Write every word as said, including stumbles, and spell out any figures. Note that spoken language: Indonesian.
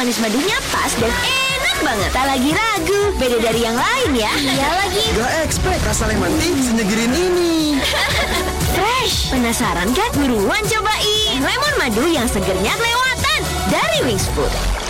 manis madunya pas dan enak banget. Tak lagi ragu, beda dari yang lain ya. Iya lagi. Gak expect rasa lemon tea senyegerin ini. Fresh. Penasaran kan? Buruan cobain lemon madu yang segernya kelewatan dari Wings Food.